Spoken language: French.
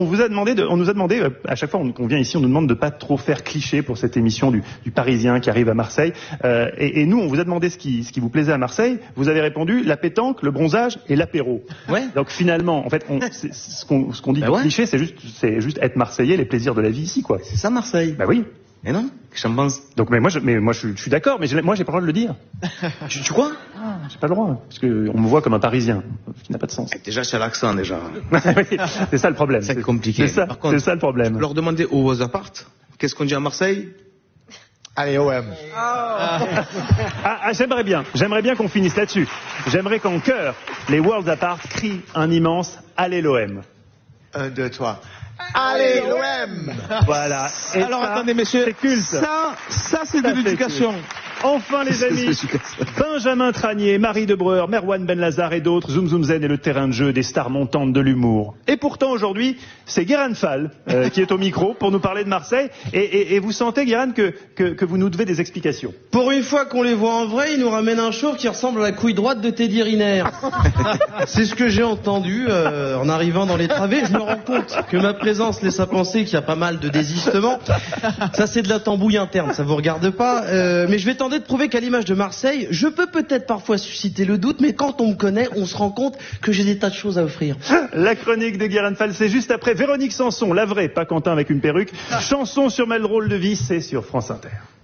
On nous a demandé, à chaque fois qu'on vient ici, on nous demande de pas trop faire cliché pour cette émission du Parisien qui arrive à Marseille. Et nous, on vous a demandé ce qui vous plaisait à Marseille. Vous avez répondu la pétanque, le bronzage et l'apéro. Ouais. Donc finalement, en fait, ce qu'on dit cliché, c'est juste être Marseillais, les plaisirs de la vie ici, quoi. C'est ça Marseille. Bah oui. Mais non, qu'est-ce que j'en pense? Donc, mais moi, je suis d'accord, mais moi, j'ai pas le droit de le dire. Tu crois? J'ai pas le droit, parce que on me voit comme un Parisien, ce qui n'a pas de sens. Déjà, c'est l'accent, déjà. C'est ça le problème. C'est compliqué. C'est ça le problème. Leur demander aux appart, qu'est-ce qu'on dit à Marseille? Allez, OM. J'aimerais bien qu'on finisse là-dessus. J'aimerais qu'en chœur, les Worlds Apart crient un immense Allez l'OM. 1, 2, 3. Allez, l'OM. Voilà. Et alors ça, attendez messieurs, c'est culte. ça c'est de l'éducation. Enfin les amis, Benjamin Tranier, Marie Debreur, Merwan Benlazar et d'autres, Zoom Zoom Zen est le terrain de jeu des stars montantes de l'humour. Et pourtant aujourd'hui, c'est Guérin Fall qui est au micro pour nous parler de Marseille. Et vous sentez Guérin que vous nous devez des explications. Pour une fois qu'on les voit en vrai, ils nous ramènent un show qui ressemble à la couille droite de Teddy Riner. C'est ce que j'ai entendu en arrivant dans les travées. Je me rends compte que ma présence laisse à penser qu'il y a pas mal de désistements. Ça c'est de la tambouille interne, ça vous regarde pas. Mais je vais tenter de prouver qu'à l'image de Marseille, je peux peut-être parfois susciter le doute, mais quand on me connaît, on se rend compte que j'ai des tas de choses à offrir. La chronique de Guérin Fall, c'est juste après Véronique Sanson, la vraie, pas Quentin avec une perruque. Chanson sur ma drôle de vie, c'est sur France Inter.